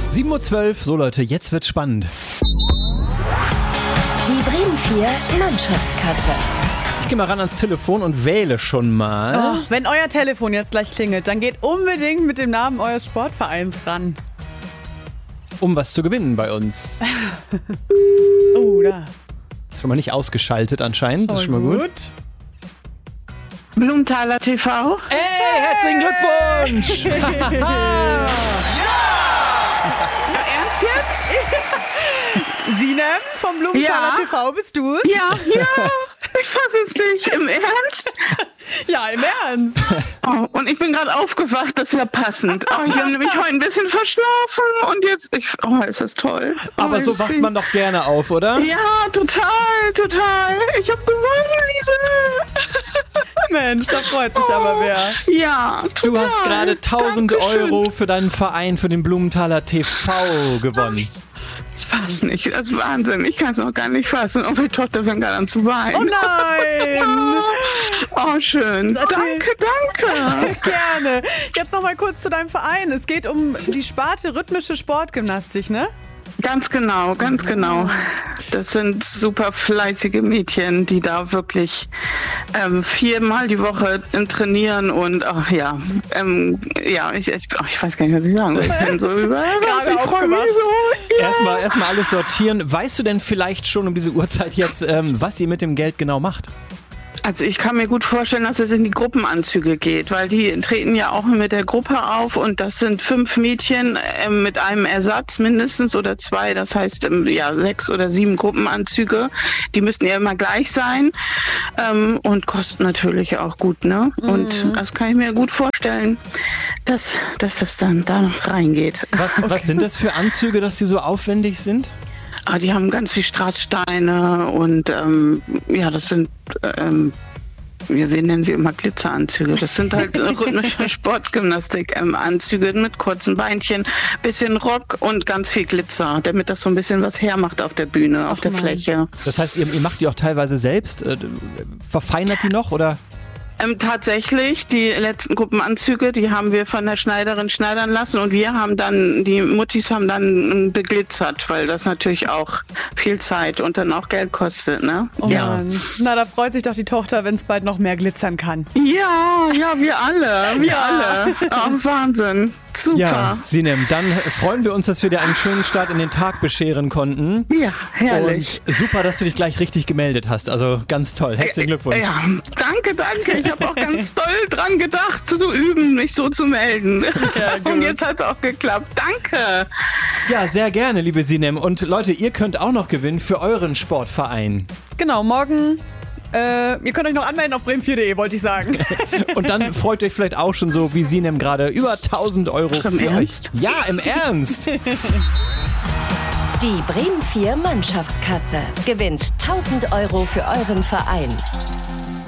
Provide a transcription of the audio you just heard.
7:12 Uhr, so Leute, jetzt wird's spannend. Die Bremen 4 Mannschaftskasse. Ich gehe mal ran ans Telefon und wähle schon mal. Oh, wenn euer Telefon jetzt gleich klingelt, dann geht unbedingt mit dem Namen eures Sportvereins ran. Um was zu gewinnen bei uns. Oh, da. Schon mal nicht ausgeschaltet anscheinend, das ist schon mal gut. Blumenthaler TV. Hey, herzlichen Glückwunsch! Ernst jetzt? Sinem vom Blumenthaler TV, bist du? Ja. Ich fasse es nicht. Im Ernst? Ja, im Ernst. Oh, und ich bin gerade aufgewacht, das ist ja passend. Oh, ich habe nämlich heute ein bisschen verschlafen und jetzt, ist das toll. Aber so wacht man doch gerne auf, oder? Ja, total. Ich habe gewonnen, Lise. Mensch, da freut sich aber wer. Ja, total. Du hast gerade 1.000 Dankeschön. Euro für deinen Verein, für den Blumenthaler TV gewonnen. Ich fass nicht, das ist Wahnsinn. Ich kann es noch gar nicht fassen. Und meine Tochter fängt gerade an zu weinen. Oh nein! Oh, schön. Danke. Gerne. Jetzt noch mal kurz zu deinem Verein. Es geht um die Sparte rhythmische Sportgymnastik, ne? Ganz genau. Das sind super fleißige Mädchen, die da wirklich 4-mal die Woche trainieren und ich weiß gar nicht, was ich sagen will. Ich bin so überrascht. Ich freue mich so. Ja. Erstmal alles sortieren. Weißt du denn vielleicht schon um diese Uhrzeit jetzt, was ihr mit dem Geld genau macht? Also ich kann mir gut vorstellen, dass es in die Gruppenanzüge geht, weil die treten ja auch mit der Gruppe auf und das sind 5 Mädchen mit einem Ersatz mindestens oder 2, das heißt 6 oder 7 Gruppenanzüge. Die müssten ja immer gleich sein und kosten natürlich auch gut, ne? Mhm. Und das kann ich mir gut vorstellen, dass das dann da noch reingeht. Was sind das für Anzüge, dass die so aufwendig sind? Die haben ganz viel Strasssteine und das sind, wir nennen sie immer Glitzeranzüge. Das sind halt rhythmische Sportgymnastik-Anzüge mit kurzen Beinchen, bisschen Rock und ganz viel Glitzer, damit das so ein bisschen was hermacht auf der Bühne, auf der Fläche. Das heißt, ihr macht die auch teilweise selbst? Verfeinert die noch, oder? Tatsächlich, die letzten Gruppenanzüge, die haben wir von der Schneiderin schneidern lassen und die Muttis haben dann beglitzert, weil das natürlich auch viel Zeit und dann auch Geld kostet, ne? Oh Mann. Na, da freut sich doch die Tochter, wenn es bald noch mehr glitzern kann. Ja, wir alle. Oh, Wahnsinn. Super. Ja, Sinem, dann freuen wir uns, dass wir dir einen schönen Start in den Tag bescheren konnten. Ja, herrlich. Und super, dass du dich gleich richtig gemeldet hast. Also ganz toll. Herzlichen Glückwunsch. Ja, danke. Ich habe auch ganz doll dran gedacht, zu üben, mich so zu melden. Ja, und jetzt hat es auch geklappt. Danke. Ja, sehr gerne, liebe Sinem. Und Leute, ihr könnt auch noch gewinnen für euren Sportverein. Genau, morgen... ihr könnt euch noch anmelden auf bremen4.de, wollte ich sagen. Und dann freut euch vielleicht auch schon so wie Sinem gerade über 1.000 Euro für euch. Ja, im Ernst. Die Bremen 4 Mannschaftskasse gewinnt 1.000 Euro für euren Verein.